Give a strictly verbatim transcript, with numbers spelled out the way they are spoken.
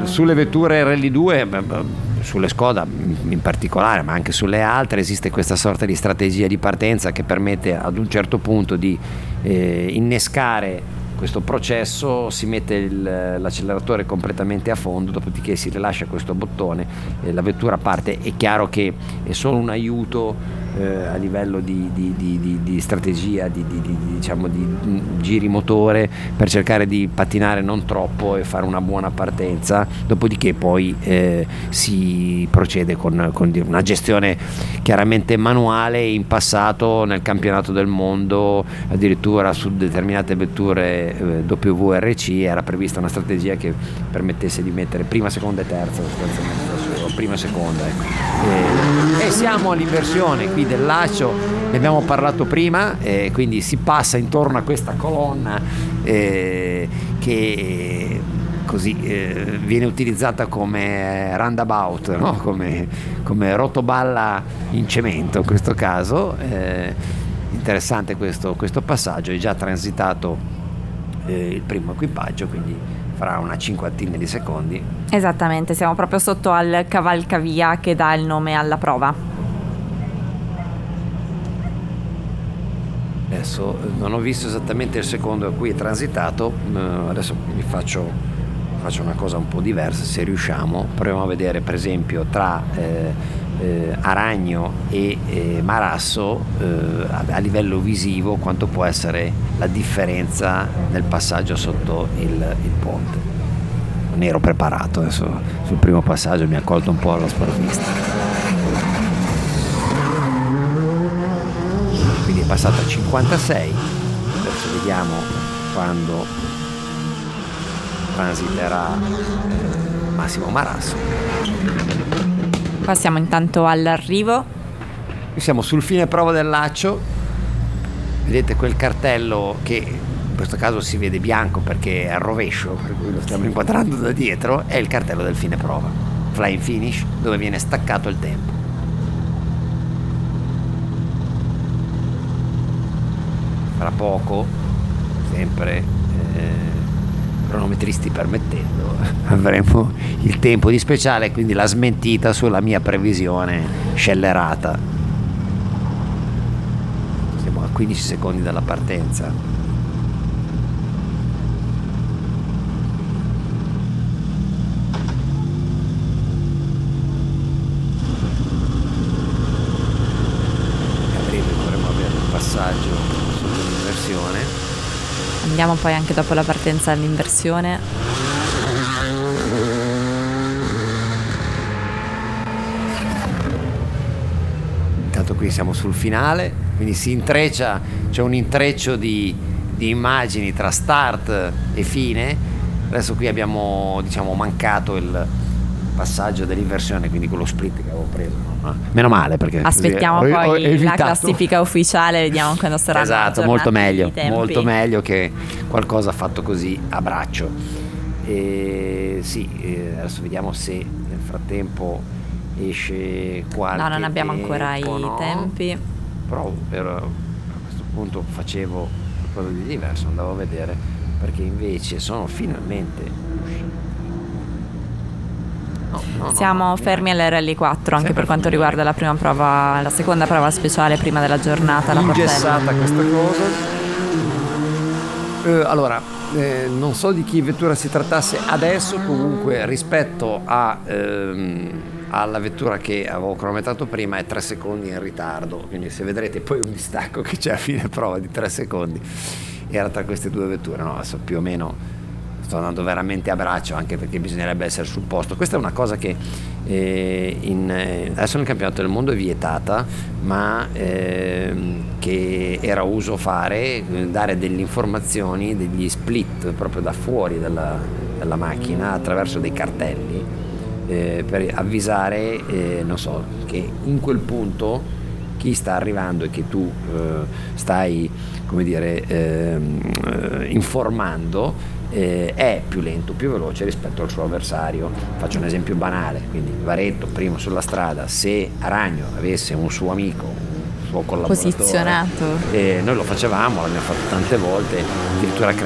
sulle vetture Rally due, sulle Skoda in particolare, ma anche sulle altre, esiste questa sorta di strategia di partenza che permette ad un certo punto di eh, innescare questo processo, si mette il, l'acceleratore completamente a fondo, dopodiché si rilascia questo bottone e la vettura parte. È chiaro che è solo un aiuto eh, a livello di, di, di, di, di strategia, di, di, di, diciamo di giri motore, per cercare di pattinare non troppo e fare una buona partenza, dopodiché poi eh, si procede con, con una gestione chiaramente manuale. In passato nel campionato del mondo addirittura su determinate vetture W R C era prevista una strategia che permettesse di mettere prima, seconda e terza, sostanzialmente prima, seconda, ecco. e, e siamo all'inversione qui del laccio, ne abbiamo parlato prima, e quindi si passa intorno a questa colonna eh, che così eh, viene utilizzata come roundabout, no? come, come rotoballa in cemento in questo caso. Eh, interessante questo, questo passaggio. È già transitato eh, il primo equipaggio, quindi fra una cinquantina di secondi. Esattamente, siamo proprio sotto al cavalcavia che dà il nome alla prova. Adesso non ho visto esattamente il secondo a cui è transitato, adesso mi faccio, faccio una cosa un po' diversa, se riusciamo. Proviamo a vedere per esempio tra eh, eh, Aragno e eh, Marasso eh, a, a livello visivo quanto può essere la differenza nel passaggio sotto il, il ponte. Non ero preparato, adesso sul primo passaggio mi ha colto un po' alla sprovvista. Quindi è passato a cinquantasei, adesso vediamo quando transiterà eh, Massimo Marasso. Passiamo intanto all'arrivo. Siamo sul fine prova del laccio, vedete quel cartello che in questo caso si vede bianco perché è al rovescio, per cui lo stiamo inquadrando da dietro, è il cartello del fine prova, flying finish, dove viene staccato il tempo. Fra poco, sempre eh, cronometristi permettendo, avremo il tempo di speciale, quindi la smentita sulla mia previsione scellerata. Siamo a quindici secondi dalla partenza. E a breve dovremo avere un passaggio sotto l'inversione. Andiamo poi anche dopo la partenza all'inversione. Intanto qui siamo sul finale, quindi si intreccia, c'è un intreccio di, di immagini tra start e fine. Adesso qui abbiamo, diciamo, mancato il passaggio dell'inversione, quindi quello split che avevo preso. Meno male, perché aspettiamo così, poi ho, ho la evitato. Classifica ufficiale, vediamo quando sarà. Esatto, molto meglio, molto meglio che qualcosa fatto così a braccio. E sì, adesso vediamo se nel frattempo esce qualche no, non abbiamo tempo, ancora i no? tempi. Però per, a questo punto facevo qualcosa di diverso, andavo a vedere, perché invece sono finalmente usciti. No, no, Siamo no, fermi alle Rally quattro anche per quanto fermi. riguarda la prima prova, la seconda prova speciale prima della giornata. La ingessata questa cosa. Eh, allora, eh, non so di che vettura si trattasse adesso, comunque rispetto a, ehm, alla vettura che avevo cronometrato prima è tre secondi in ritardo, quindi se vedrete poi un distacco che c'è a fine prova di tre secondi era tra queste due vetture. No, adesso più o meno sto andando veramente a braccio, anche perché bisognerebbe essere sul posto. Questa è una cosa che eh, in, eh, adesso nel campionato del mondo è vietata, ma eh, che era uso fare, eh, dare delle informazioni, degli split proprio da fuori dalla, dalla macchina attraverso dei cartelli eh, per avvisare, eh, non so, che in quel punto chi sta arrivando e che tu eh, stai, come dire, eh, informando Eh, è più lento, più veloce rispetto al suo avversario. Faccio un esempio banale, quindi Varetto primo sulla strada, se Aragno avesse un suo amico, un suo collaboratore posizionato, eh, noi lo facevamo, l'abbiamo fatto tante volte, addirittura